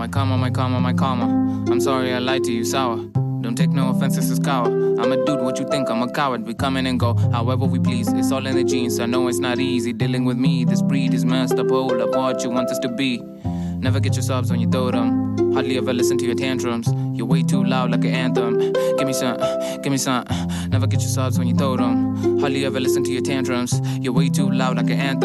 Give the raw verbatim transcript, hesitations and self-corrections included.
my karma, my karma, my karma. I'm sorry I lied to you, sour. Don't take no offense, this is coward. I'm a dude, what you think? I'm a coward. We come in and go however we please. It's all in the genes, I know it's not easy dealing with me. This breed is messed up, hold up what you want us to be. Never get your sobs when you throw them. Hardly ever listen to your tantrums. You're way too loud like an anthem. Give me some, give me some. Never get your sobs when you throw them. Hardly ever listen to your tantrums. You're way too loud like an anthem.